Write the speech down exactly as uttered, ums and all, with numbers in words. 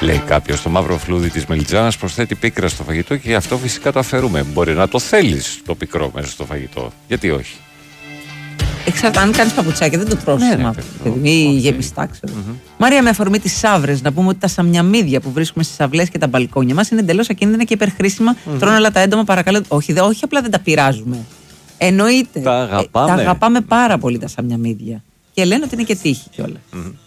Λέει κάποιος. Το μαύρο φλούδι της μελιτζάνας προσθέτει πίκρα στο φαγητό και γι' αυτό φυσικά το αφαιρούμε. Μπορεί να το θέλεις το πικρό μέσα στο φαγητό. Γιατί όχι. Εξαρτάται, αν κάνεις παπουτσάκια δεν το πρόσεχε μαύρο. Ή γεμιστά, ξέρω. Mm-hmm. Μάρια, με αφορμή τις σαύρες, να πούμε ότι τα σαμιαμίδια που βρίσκουμε στις αυλές και τα μπαλκόνια μας είναι εντελώς ακίνδυνα και υπερχρήσιμα. Mm-hmm. Τρώνε όλα τα έντομα, παρακαλώ. Όχι, δε, όχι απλά δεν τα πειράζουμε. Εννοείται. Τα αγαπάμε. Ε, τα αγαπάμε πάρα πολύ τα σαμιαμίδια. Και λένε ότι είναι και τύχη κιόλας. Mm-hmm.